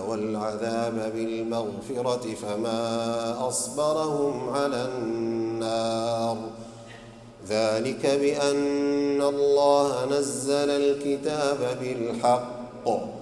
والعذاب بالمغفرة فما أصبرهم على النار. ذلك بأن الله نزل الكتاب بالحق